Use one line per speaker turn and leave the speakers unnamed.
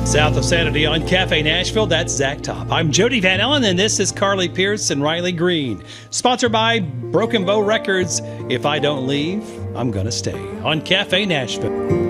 South of Sanity on Cafe Nashville, that's Zach Top. I'm Jody Van Ellen, and this is Carly Pierce and Riley Green. Sponsored by Broken Bow Records. If I don't leave, I'm gonna stay on Cafe Nashville.